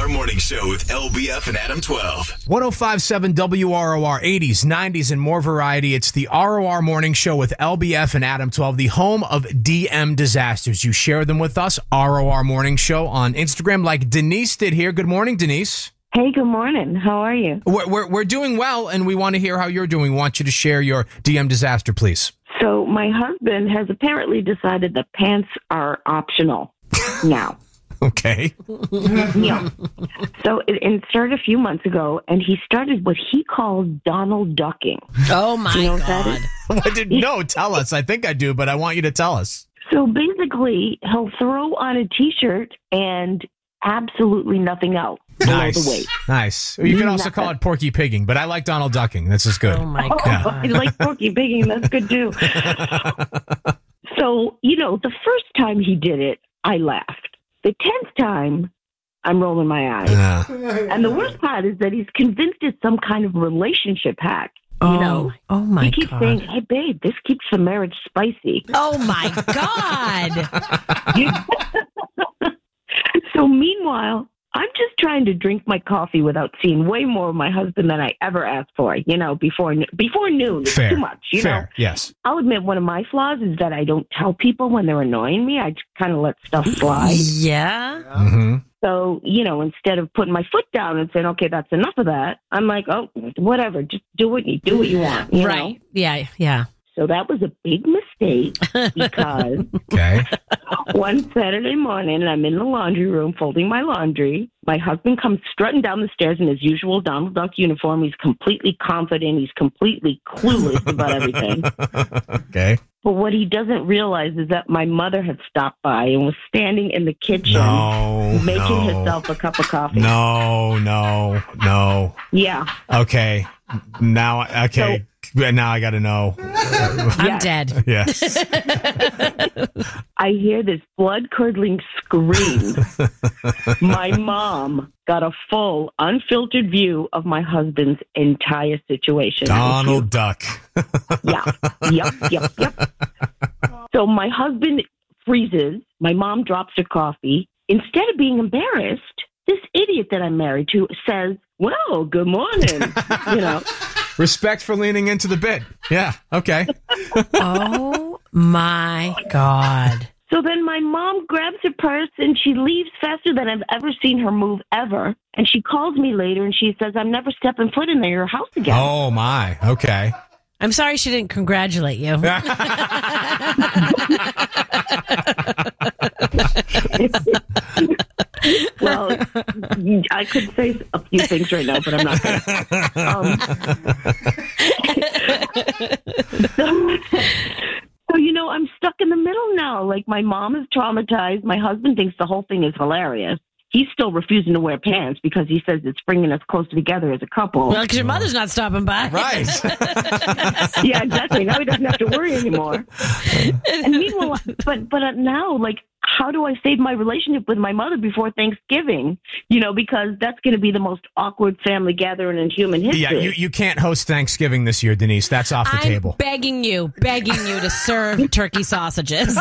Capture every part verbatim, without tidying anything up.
R Morning Show with L B F and Adam twelve. one oh five point seven W R O R, eighties, nineties, and more variety. It's the R O R Morning Show with L B F and Adam twelve, the home of D M disasters. You share them with us, R O R Morning Show on Instagram, like Denise did here. Good morning, Denise. Hey, good morning. How are you? We're, we're, we're doing well, and we want to hear how you're doing. We want you to share your D M disaster, please. So my husband has apparently decided that pants are optional now. Okay. Yeah. So it, it started a few months ago, and he started what he calls Donald ducking. Oh, my You know what that God. is? I didn't know. Tell us. I think I do, but I want you to tell us. So basically, he'll throw on a T-shirt and absolutely nothing else below Nice. the waist. Nice. You could also call it porky pigging, but I like Donald ducking. This is good. Oh, my Oh, God. I like porky pigging. That's good, too. So, you know, the first time he did it, I laughed. The tenth time, I'm rolling my eyes. Yeah. And the worst part is that he's convinced it's some kind of relationship hack. You Oh, know, oh my he keeps God. saying, "Hey, babe, this keeps the marriage spicy." Oh, my God. So meanwhile, I'm just trying to drink my coffee without seeing way more of my husband than I ever asked for. You know, before before noon, it's Fair. too much. You Fair. know, Yes. I'll admit one of my flaws is that I don't tell people when they're annoying me. I just kind of let stuff slide. Yeah. Mm-hmm. So, you know, instead of putting my foot down and saying, "Okay, that's enough of that," I'm like, "Oh, whatever. Just do what you do what you want." You Right. know? Yeah. Yeah. So that was a big mistake because Okay. one Saturday morning, I'm in the laundry room folding my laundry. My husband comes strutting down the stairs in his usual Donald Duck uniform. He's completely confident. He's completely clueless about everything. Okay. But what he doesn't realize is that my mother had stopped by and was standing in the kitchen No. making no. herself a cup of coffee. No, no, no. Yeah. Okay. Now, okay. Now I got to know. I'm Yes. dead. Yes. I hear this blood-curdling scream. My mom got a full, unfiltered view of my husband's entire situation. Donald Duck. Yeah. Yep, yep, yep. So my husband freezes. My mom drops her coffee. Instead of being embarrassed, this idiot that I'm married to says, "Well, good morning." You know. Respect for leaning into the bit. Yeah. Okay. Oh, my God. So then my mom grabs her purse and she leaves faster than I've ever seen her move ever. And she calls me later and she says, "I'm never stepping foot in your house again." Oh, my. Okay. I'm sorry she didn't congratulate you. Well, I could say a few things right now, but I'm not going to. Um, so, so, you know, I'm stuck in the middle now. Like, my mom is traumatized. My husband thinks the whole thing is hilarious. He's still refusing to wear pants because he says it's bringing us closer together as a couple. Well, because your mother's not stopping by. Right. Yeah, exactly. Now he doesn't have to worry anymore. And meanwhile, but but now, like, how do I save my relationship with my mother before Thanksgiving? You know, because that's going to be the most awkward family gathering in human history. Yeah, you, you can't host Thanksgiving this year, Denise. That's off the I'm table. begging you, begging you to serve turkey sausages.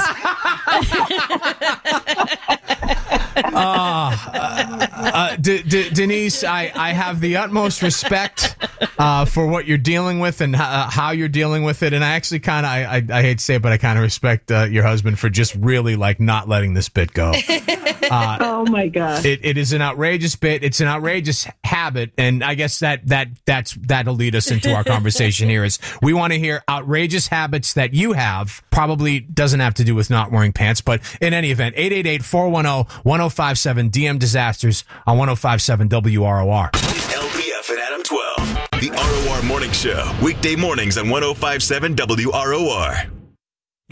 Uh, uh, D- D- Denise, I, I have the utmost respect uh, for what you're dealing with and uh, how you're dealing with it. And I actually kind of, I, I, I hate to say it, but I kind of respect uh, your husband for just really like not letting this bit go. Uh, Oh my God. It, it is an outrageous bit. It's an outrageous habit, and I guess that that that's that'll lead us into our conversation here. Is we want to hear outrageous habits that you have. Probably doesn't have to do with not wearing pants, but in any event, eight eight eight, four one zero, one zero five seven D M disasters on one zero five seven W R O R. L B F and Adam twelve. The R O R Morning Show. Weekday mornings on one oh five seven W R O R.